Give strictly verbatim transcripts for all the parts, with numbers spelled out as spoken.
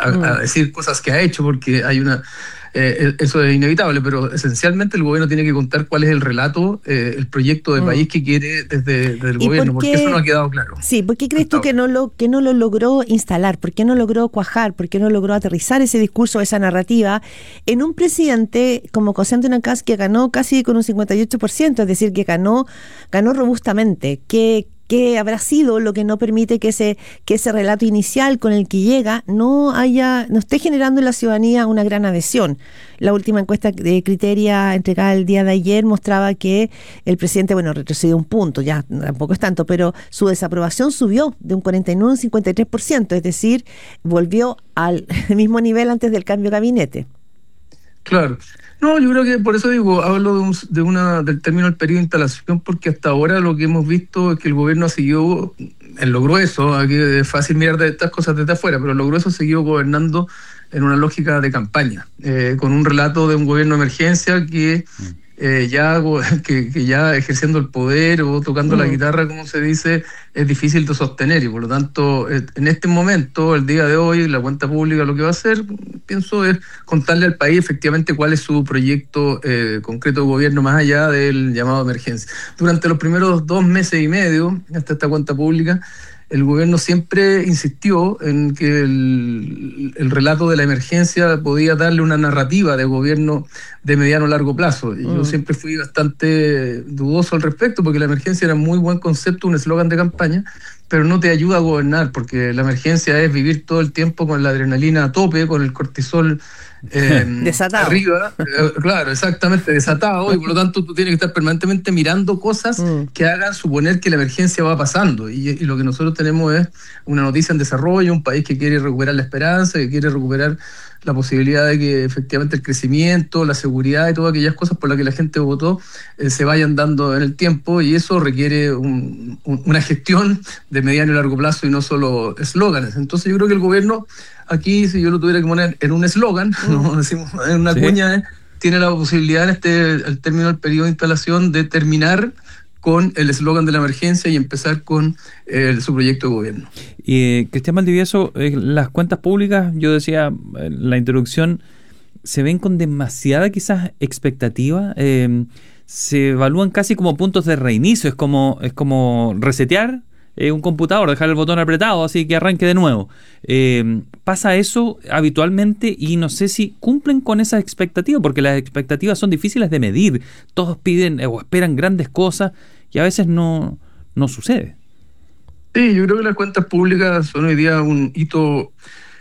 a, mm. a decir cosas que ha hecho, porque hay una... Eh, eso es inevitable, pero esencialmente el gobierno tiene que contar cuál es el relato, eh, el proyecto de mm. país que quiere desde, desde el gobierno, por qué, porque eso no ha quedado claro. Sí, ¿por qué crees tú que no, lo, que no lo logró instalar? ¿Por qué no logró cuajar? ¿Por qué no logró aterrizar ese discurso, esa narrativa en un presidente como José Antonio Kast, que ganó casi con un cincuenta y ocho por ciento, es decir, que ganó, ganó robustamente? ¿Qué ¿Qué habrá sido lo que no permite que ese, que ese relato inicial con el que llega no haya, no esté generando en la ciudadanía una gran adhesión? La última encuesta de Criteria entregada el día de ayer mostraba que el presidente, bueno, retrocedió un punto, ya tampoco es tanto, pero su desaprobación subió de un cuarenta y nueve a un cincuenta y tres por ciento, es decir, volvió al mismo nivel antes del cambio de gabinete. Claro. No, yo creo que por eso digo, hablo de, un, de una del término del periodo de instalación, porque hasta ahora lo que hemos visto es que el gobierno ha seguido, en lo grueso, aquí es fácil mirar de estas cosas desde afuera, pero en lo grueso ha seguido gobernando en una lógica de campaña, eh, con un relato de un gobierno de emergencia que, eh, ya, que, que ya ejerciendo el poder o tocando mm. la guitarra, como se dice, es difícil de sostener, y por lo tanto, en este momento, el día de hoy, la cuenta pública lo que va a hacer, pienso, es contarle al país efectivamente cuál es su proyecto eh, concreto de gobierno más allá del llamado de emergencia. Durante los primeros dos meses y medio, hasta esta cuenta pública, el gobierno siempre insistió en que el, el relato de la emergencia podía darle una narrativa de gobierno de mediano a largo plazo. Y mm. yo siempre fui bastante dudoso al respecto, porque la emergencia era un muy buen concepto, un eslogan de campaña, pero no te ayuda a gobernar, porque la emergencia es vivir todo el tiempo con la adrenalina a tope, con el cortisol eh, desatado. Arriba, eh, claro, exactamente, desatado, y por lo tanto tú tienes que estar permanentemente mirando cosas mm. que hagan suponer que la emergencia va pasando, y, y lo que nosotros tenemos es una noticia en desarrollo, un país que quiere recuperar la esperanza, que quiere recuperar la posibilidad de que efectivamente el crecimiento, la seguridad y todas aquellas cosas por las que la gente votó eh, se vayan dando en el tiempo, y eso requiere un, un, una gestión de mediano y largo plazo y no solo eslóganes. Entonces yo creo que el gobierno aquí, si yo lo tuviera que poner en un eslogan, mm. no decimos en una sí. cuña, eh, tiene la posibilidad en este el término del periodo de instalación de terminar con el eslogan de la emergencia y empezar con eh, su proyecto de gobierno. Y Cristian Valdivieso, eh, las cuentas públicas, yo decía en la introducción, se ven con demasiada quizás expectativa, eh, se evalúan casi como puntos de reinicio, es como, es como resetear eh, un computador, dejar el botón apretado así que arranque de nuevo. Eh, pasa eso habitualmente y no sé si cumplen con esas expectativas, porque las expectativas son difíciles de medir, todos piden o esperan grandes cosas y a veces no, no sucede. Sí, yo creo que las cuentas públicas son hoy día un hito,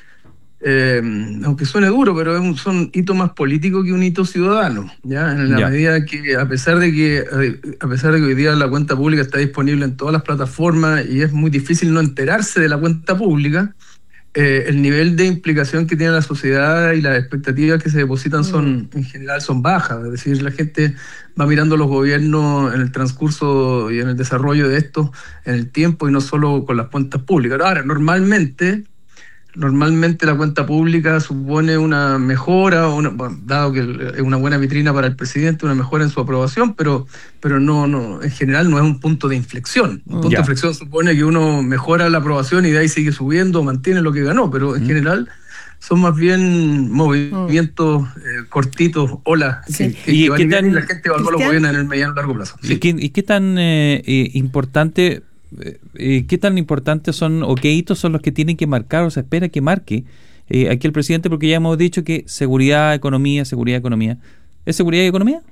eh, aunque suene duro, pero es un, son un hito más político que un hito ciudadano, ya en la ya. medida que a pesar de que a pesar de que hoy día la cuenta pública está disponible en todas las plataformas y es muy difícil no enterarse de la cuenta pública, eh, el nivel de implicación que tiene la sociedad y las expectativas que se depositan son en general son bajas, es decir, la gente va mirando los gobiernos en el transcurso y en el desarrollo de esto en el tiempo y no solo con las cuentas públicas. Ahora, normalmente Normalmente la cuenta pública supone una mejora, una, bueno, dado que es una buena vitrina para el presidente, una mejora en su aprobación, pero, pero no, no, en general no es un punto de inflexión. Un punto yeah. de inflexión supone que uno mejora la aprobación y de ahí sigue subiendo, mantiene lo que ganó, pero en mm. general son más bien movimientos eh, cortitos, olas, sí. que, que, ¿Y, que van tan, y la gente evalúa los gobiernos en el mediano y largo plazo. Sí. ¿Y, qué, ¿Y qué tan eh, importante... Eh, ¿Qué tan importantes son o qué hitos son los que tienen que marcar o se espera que marque eh, aquí el presidente? Porque ya hemos dicho que seguridad, economía, seguridad, economía. ¿Es seguridad y economía?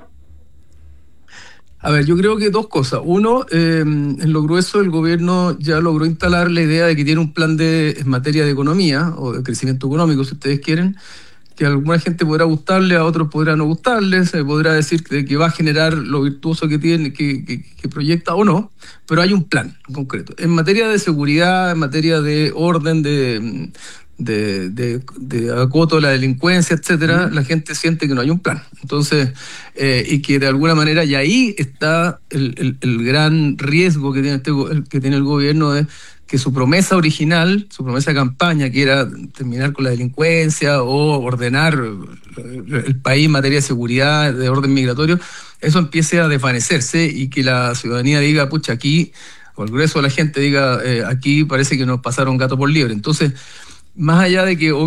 A ver, yo creo que dos cosas. Uno, eh, en lo grueso el gobierno ya logró instalar la idea de que tiene un plan de en materia de economía o de crecimiento económico, si ustedes quieren, que a alguna gente podrá gustarle, a otros podrá no gustarle, se podrá decir que, que va a generar lo virtuoso que tiene, que, que, que proyecta o no, pero hay un plan en concreto. En materia de seguridad, en materia de orden, de, de, de, de acoto de la delincuencia, etcétera, mm. la gente siente que no hay un plan. Entonces, eh, y que de alguna manera, y ahí está el, el, el gran riesgo que tiene, este, que tiene el gobierno de que su promesa original, su promesa de campaña, que era terminar con la delincuencia o ordenar el país en materia de seguridad, de orden migratorio, eso empiece a desvanecerse y que la ciudadanía diga, pucha, aquí, o el grueso de la gente diga, eh, aquí parece que nos pasaron gato por liebre. Entonces, más allá de que